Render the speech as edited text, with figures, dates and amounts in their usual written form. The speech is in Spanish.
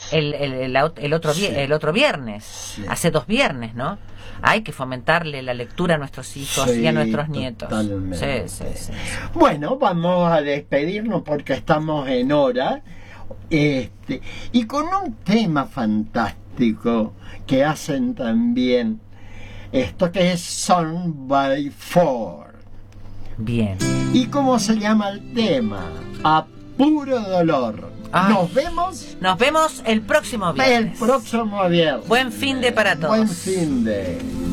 el otro viernes, Sí. hace 2 viernes, ¿no? Hay que fomentarle la lectura a nuestros hijos y a nuestros nietos. Totalmente. Sí. Bueno, vamos a despedirnos porque estamos en hora. Y con un tema fantástico que hacen también, esto que es Song by Four. Bien. ¿Y cómo se llama el tema? A puro dolor. Ay. Nos vemos el próximo el viernes. próximo viernes. Buen fin de para todos. Buen fin de.